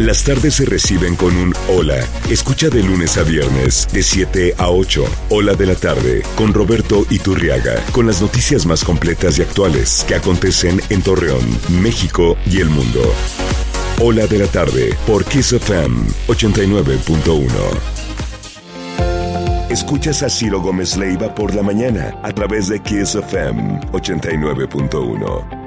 Las tardes se reciben con un hola. Escucha de lunes a viernes, de 7 a 8. Hola de la tarde, con Roberto Iturriaga. Con las noticias más completas y actuales que acontecen en Torreón, México y el mundo. Hola de la tarde, por Kiss FM 89.1. Escuchas a Ciro Gómez Leiva por la mañana a través de Kiss FM 89.1.